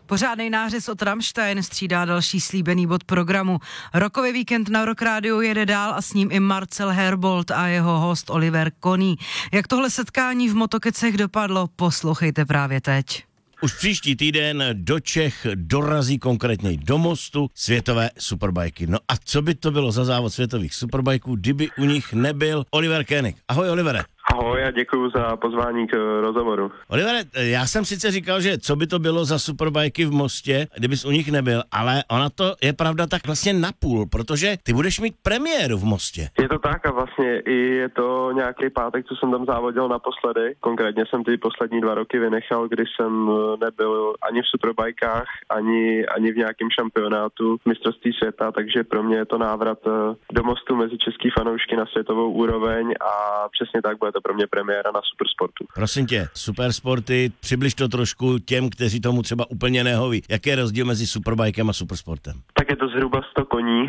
Pořádnej nářez od Rammstein střídá další slíbený bod programu. Rokový víkend na Rock Rádiu jede dál a s ním i Marcel Herbold a jeho host Oliver Koný. Jak tohle setkání v Motokecech dopadlo, poslouchejte právě teď. Už příští týden do Čech dorazí, konkrétně do Mostu, světové superbajky. No a co by to bylo za závod světových superbajků, kdyby u nich nebyl Oliver Koenig. Ahoj, Olivere. Ahoj a děkuju za pozvání k rozhovoru. Olivere, já jsem sice říkal, že co by to bylo za superbajky v Mostě, kdybys u nich nebyl, ale ona to je pravda tak vlastně napůl, protože ty budeš mít premiéru v Mostě. Je to tak a vlastně i je to nějaký pátek, co jsem tam závodil naposledy. Konkrétně jsem ty poslední 2 roky vynechal, kdy jsem nebyl ani v superbajkách, ani v nějakém šampionátu mistrovství světa, takže pro mě je to návrat do Mostu mezi český fanoušky na světovou úroveň a přesně tak bude to pro mě premiéra na Supersportu. Prosím tě, Supersporty, přibliž to trošku těm, kteří tomu třeba úplně nehoví. Jaký je rozdíl mezi Superbikem a Supersportem? Tak je to zhruba 100 koní,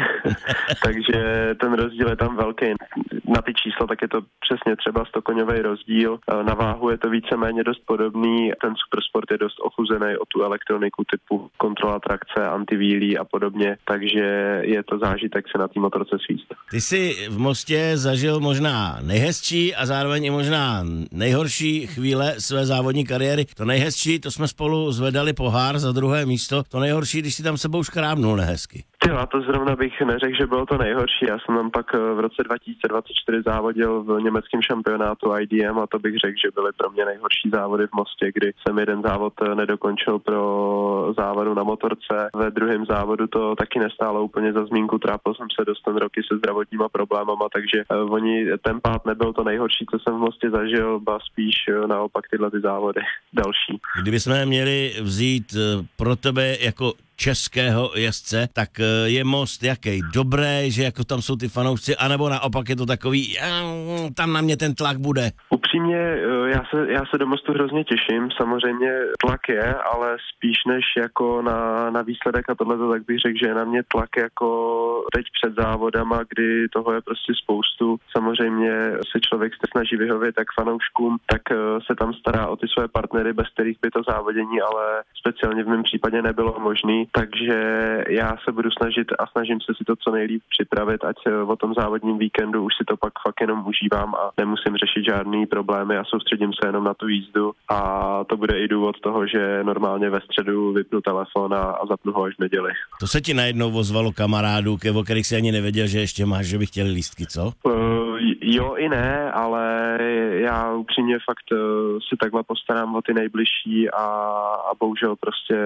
takže ten rozdíl je tam velký. Na ty čísla tak je to přesně třeba 100koňový rozdíl. Na váhu je to víceméně dost podobný. Ten Supersport je dost ochuzený o tu elektroniku typu kontrola trakce, antivílí a podobně, takže je to zážitek se na té motorce svíst. Ty jsi v Mostě zažil možná nejhezčí a zároveň i možná nejhorší chvíle své závodní kariéry. To nejhezčí, to jsme spolu zvedali pohár za 2. místo, to nejhorší, když si tam sebou škrábnul nehezky. A to zrovna bych neřekl, že bylo to nejhorší. Já jsem tam pak v roce 2024 závodil v německém šampionátu IDM a to bych řekl, že byly pro mě nejhorší závody v Mostě, kdy jsem jeden závod nedokončil pro závodu na motorce. Ve druhém závodu to taky nestálo úplně za zmínku, trápil jsem se dost ten roky se zdravotníma problémama, takže ten pád nebyl to nejhorší, co jsem v Mostě zažil, ba spíš naopak tyhle ty závody další. Kdybychom měli vzít pro tebe jako českého jezdce, tak je Most jaký? Dobrý, že jako tam jsou ty fanoušci, anebo naopak je to takový, tam na mě ten tlak bude? Upřímně, já se do Mostu hrozně těším, samozřejmě tlak je, ale spíš než jako na výsledek a tohleto, tak bych řekl, že je na mě tlak jako teď před závodama, kdy toho je prostě spoustu. Samozřejmě se člověk snaží vyhovět tak fanouškům, tak se tam stará o ty své partnery, bez kterých by to závodění, ale speciálně v mém případě nebylo možné. Takže já se budu snažit a snažím se si to co nejlíp připravit, ať o tom závodním víkendu už si to pak fakt jenom užívám a nemusím řešit žádný problémy a soustředím se jenom na tu jízdu a to bude i důvod toho, že normálně ve středu vypnu telefon a zapnu ho až v neděli. To se ti najednou ozvalo kamarádů, o kterých si ani nevěděl, že ještě máš, že by chtěli lístky, co? Jo i ne, ale já upřímně fakt si takhle postarám o ty nejbližší a bohužel prostě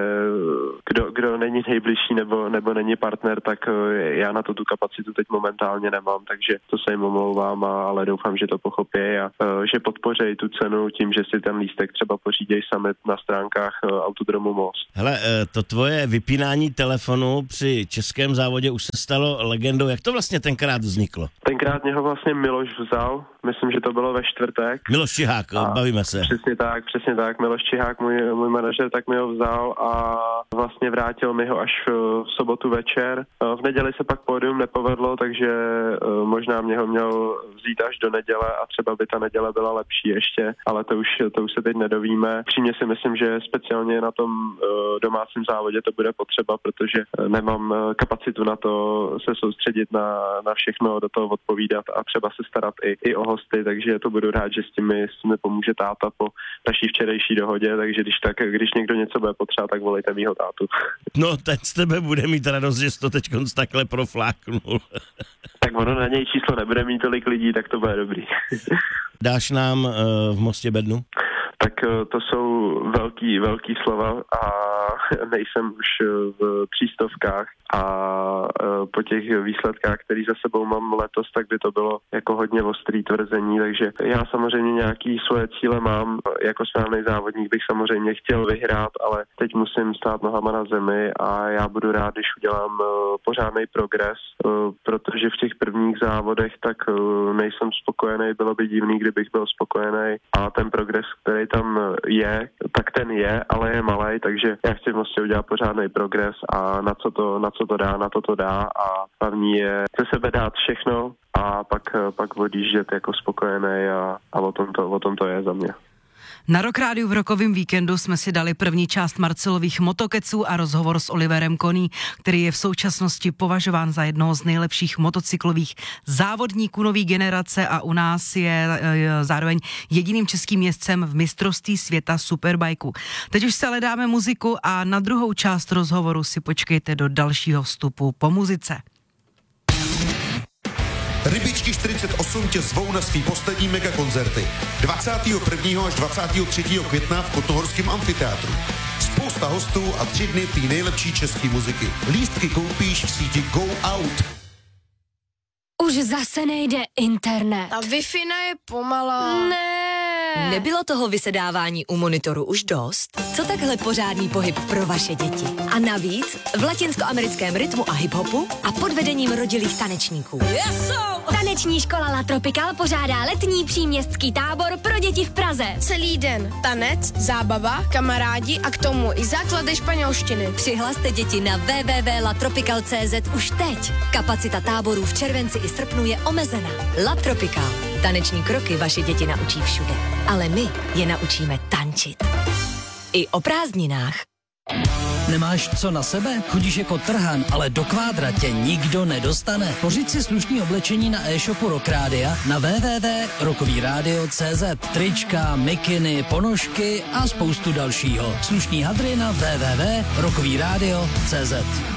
kdo není nejbližší nebo není partner, tak já na to tu kapacitu teď momentálně nemám, takže to se jim omlouvám, ale doufám, že to pochopí a že podpoří tu cenu tím, že si ten lístek třeba poříděj sami na stránkách Autodromu Most. Hele, to tvoje vypínání telefonu při českém závodě už se stalo legendou. Jak to vlastně tenkrát vzniklo? Tenkrát mě ho vlastně Miloš vzal, myslím, že to bylo ve čtvrtek. Miloš Čihák, bavíme se. Přesně tak. Miloš Čihák, můj manažer, tak mi ho vzal a vlastně vrátil mi ho až v sobotu večer. V neděli se pak pódium nepovedlo, takže možná mě ho měl vzít až do neděle a třeba by ta neděle byla lepší ještě, ale to už se teď nedovíme. Přímě si myslím, že speciálně na tom domácím závodě to bude potřeba, protože nemám kapacitu na to se soustředit na všechno, do toho odpovídat a třeba se starat i o hosty, takže to budu rád, že s tím mi pomůže táta po naší včerejší dohodě, takže když někdo něco bude potřeba, tak volejte mýho tátu. No, ten z tebe bude mít radost, že jsi to teď takhle profláknul. Tak ono na něj číslo nebude mít tolik lidí, tak to bude dobrý. Dáš nám v Mostě bednu? Tak to jsou velký slova a nejsem už v 300 a po těch výsledkách, který za sebou mám letos, tak by to bylo jako hodně ostrý tvrzení, takže já samozřejmě nějaký svoje cíle mám, jako správný závodník bych samozřejmě chtěl vyhrát, ale teď musím stát nohama na zemi a já budu rád, když udělám pořádný progres, protože v těch prvních závodech tak nejsem spokojený, bylo by divný, kdybych byl spokojený a ten progres, který tam je, tak ten je, ale je malej, takže já chci vlastně udělat pořádný progres a na co to dá, na to dá a hlavní je ze sebe dát všechno a pak odjíždět jako spokojený a o tom to je za mě. Na Rock Rádiu v rokovém víkendu jsme si dali první část Marcelových motokeců a rozhovor s Oliverem Koní, který je v současnosti považován za jednoho z nejlepších motocyklových závodníků nové generace a u nás je zároveň jediným českým jezdcem v mistrovství světa superbajku. Teď už se ale dáme muziku a na druhou část rozhovoru si počkejte do dalšího vstupu po muzice. Rybičky 48 tě zvou na svý poslední megakoncerty 21. až 23. května v Kotohorském amfiteátru. Spousta hostů a 3 dny té nejlepší české muziky. Lístky koupíš v síti Go Out. Už zase nejde internet. A Wi-Fi je pomalá. Ne. Nebylo toho vysedávání u monitoru už dost? Co takhle pořádný pohyb pro vaše děti? A navíc v latinskoamerickém rytmu a hiphopu a pod vedením rodilých tanečníků. Taneční škola La Tropical pořádá letní příměstský tábor pro děti v Praze. Celý den. Tanec, zábava, kamarádi a k tomu i základy španělštiny. Přihlaste děti na www.latropical.cz už teď. Kapacita táborů v červenci i srpnu je omezená. La Tropical. Taneční kroky vaše děti naučí všude. Ale my je naučíme tančit. I o prázdninách. Nemáš co na sebe? Chodíš jako trhan, ale do kvádra tě nikdo nedostane. Pořiď si slušný oblečení na e-shopu Rock Rádia na www.rockovyradio.cz. Trička, mikiny, ponožky a spoustu dalšího. Slušný hadry na www.rockovyradio.cz.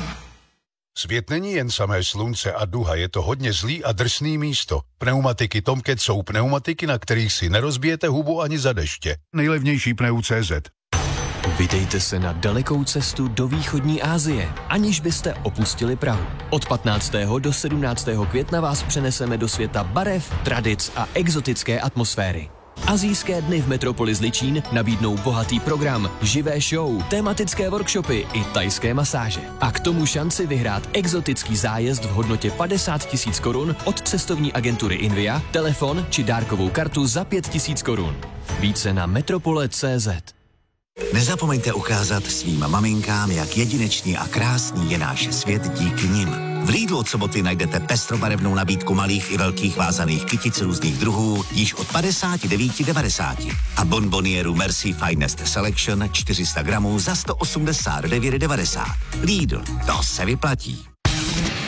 Svět není jen samé slunce a duha, je to hodně zlý a drsný místo. Pneumatiky Tomcat jsou pneumatiky, na kterých si nerozbijete hubu ani za deště. Nejlevnější pneu.cz. Vydejte se na dalekou cestu do východní Asie, aniž byste opustili Prahu. Od 15. do 17. května vás přeneseme do světa barev, tradic a exotické atmosféry. Asijské dny v Metropoli Zličín nabídnou bohatý program, živé show, tematické workshopy i thajské masáže. A k tomu šanci vyhrát exotický zájezd v hodnotě 50 000 korun od cestovní agentury Invia, telefon či dárkovou kartu za 5 000 korun. Více na metropole.cz. Nezapomeňte ukázat svým maminkám, jak jedinečný a krásný je náš svět díky nim. V Lidlu od soboty najdete pestrobarevnou nabídku malých i velkých vázaných kytic různých druhů již od 59,90 a bonbonieru Merci Finest Selection 400 gramů za 189,90. Lidl, to se vyplatí.